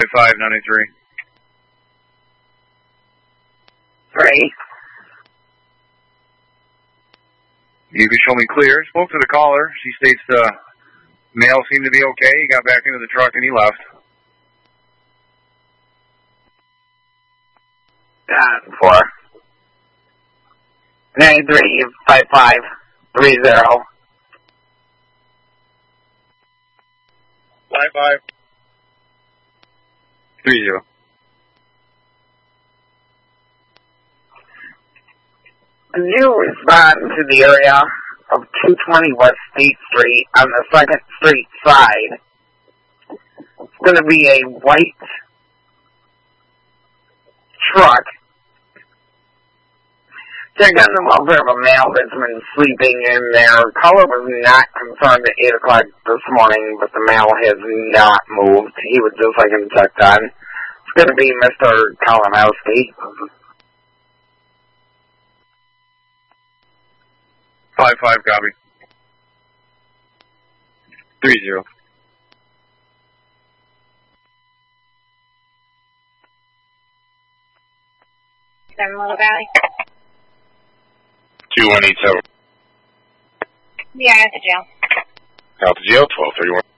5593. 3. You can show me clear. Spoke to the caller. She states the male seemed to be okay. He got back into the truck and he left. 4. 93 5530. 5530. Could you respond to the area of 220 West State Street on the 2nd Street side? It's going to be a white truck. Check on the welfare of a male that's been sleeping in there. Caller was not confirmed at 8 o'clock this morning, but the male has not moved. He was just like him checked on. It's going to be Mr. Kalinowski. 55 copy. 30. Little Valley. 2187. Yeah, at the jail. Out to jail, 1231.